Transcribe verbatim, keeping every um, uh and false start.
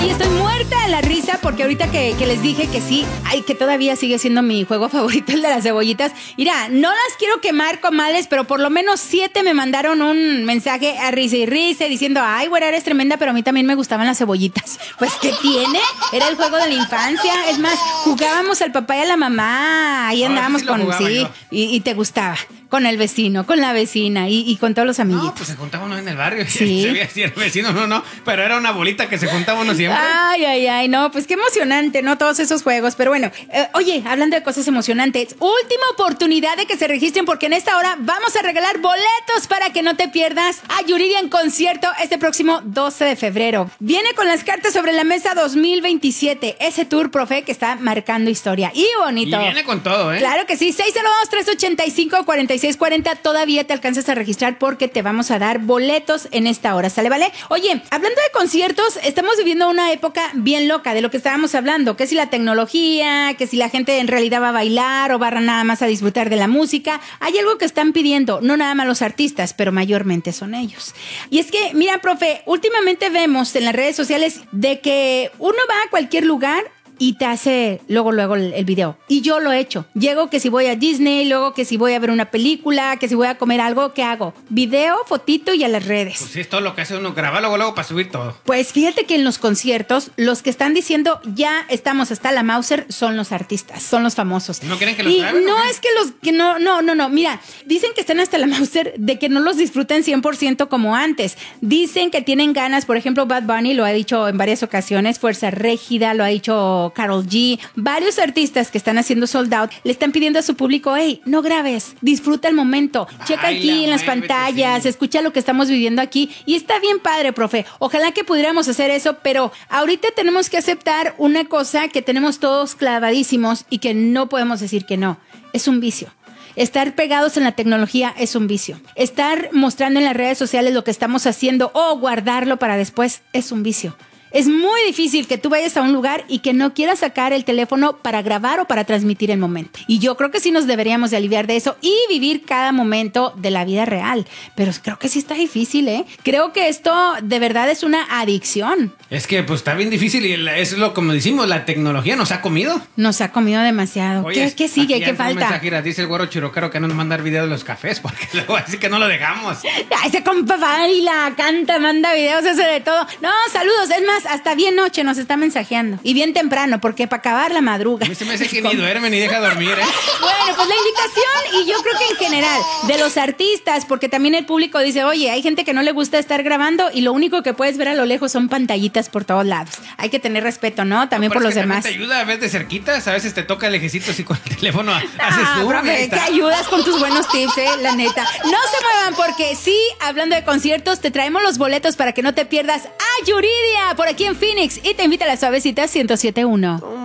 Oye, estoy muerta de la risa porque ahorita que, que les dije que sí, ay, que todavía sigue siendo mi juego favorito, el de las cebollitas. Mira, no las quiero quemar, comadres, pero por lo menos siete me mandaron un mensaje a risa y risa diciendo, ay, güera, eres tremenda, pero a mí también me gustaban las cebollitas. Pues, ¿qué tiene? Era el juego de la infancia. Es más, jugábamos al papá y a la mamá. Ahí andábamos oh, sí con, sí, y, y te gustaba. Con el vecino, con la vecina y, y con todos los amiguitos. No, pues se juntaba uno en el barrio. Sí. Se veía si era vecino, no, no. Pero era una bolita que se juntaba uno siempre. Ay, ay, ay, no, pues qué emocionante, ¿no? Todos esos juegos. Pero bueno, eh, oye, hablando de cosas emocionantes, última oportunidad de que se registren porque en esta hora vamos a regalar boletos para que no te pierdas a Yuridia en concierto este próximo doce de febrero. Viene con las cartas sobre la mesa dos mil veintisiete. Ese tour, profe, que está marcando historia. Y bonito. Y viene con todo, ¿eh? Claro que sí. seis cero dos, tres ochenta y cinco, cuarenta y seis cuarenta. Todavía te alcanzas a registrar porque te vamos a dar boletos en esta hora. ¿Sale, vale? Oye, hablando de conciertos, estamos viviendo una época bien loca de lo que estábamos hablando. Que si la tecnología, que si la gente en realidad va a bailar o va nada más a disfrutar de la música. Hay algo que están pidiendo, no nada más los artistas, pero mayormente son ellos. Y es que, mira, profe, últimamente vemos en las redes sociales de que uno va a cualquier lugar y te hace luego, luego el, el video. Y yo lo he hecho. Llego que si voy a Disney, luego que si voy a ver una película, que si voy a comer algo, ¿qué hago? Video, fotito y a las redes. Pues sí, es todo lo que hace uno, grabar luego, luego para subir todo. Pues fíjate que en los conciertos, los que están diciendo ya estamos hasta la Mauser son los artistas, son los famosos. ¿No quieren que los y graben? No es que los, que no, no, no, no, mira, dicen que están hasta la Mauser de que no los disfruten cien por ciento como antes. Dicen que tienen ganas, por ejemplo, Bad Bunny lo ha dicho en varias ocasiones, Fuerza Régida, lo ha dicho Karol G, varios artistas que están haciendo sold out, le están pidiendo a su público, hey, no grabes, disfruta el momento, Baila, checa aquí en las pantallas, sí. Escucha lo que estamos viviendo aquí, y está bien padre, profe, ojalá que pudiéramos hacer eso, pero ahorita tenemos que aceptar una cosa que tenemos todos clavadísimos y que no podemos decir que no, es un vicio. Estar pegados en la tecnología es un vicio. Estar mostrando en las redes sociales lo que estamos haciendo o guardarlo para después es un vicio. Es muy difícil que tú vayas a un lugar y que no quieras sacar el teléfono para grabar o para transmitir el momento. Y yo creo que sí nos deberíamos de aliviar de eso y vivir cada momento de la vida real. Pero creo que sí está difícil, ¿eh? Creo que esto de verdad es una adicción. Es que pues está bien difícil y es lo como decimos, la tecnología nos ha comido. Nos ha comido demasiado. Oye, ¿Qué, ¿Qué sigue? ¿Qué falta? Mensaje, dice el güero chirocaro que no nos manda videos de los cafés porque luego así que no lo dejamos. Ese compa baila, canta, manda videos, eso de todo. No, saludos. Es más, hasta bien noche nos está mensajeando. Y bien temprano, porque para acabar la madruga. A mí se me hace que ni duerme ni deja dormir, ¿eh? Bueno, pues la invitación, y yo creo que en general, de los artistas, porque también el público dice, oye, hay gente que no le gusta estar grabando y lo único que puedes ver a lo lejos son pantallitas por todos lados. Hay que tener respeto, ¿no? También no, por los demás. Te ayuda a ver de cerquitas, a veces te toca lejecitos así con el teléfono haces ah, zoom. Profe, que ayudas con tus buenos tips, eh, la neta. No se muevan porque sí, hablando de conciertos, te traemos los boletos para que no te pierdas a Yuridia por aquí en Phoenix y te invita a la Suavecita ciento siete punto uno.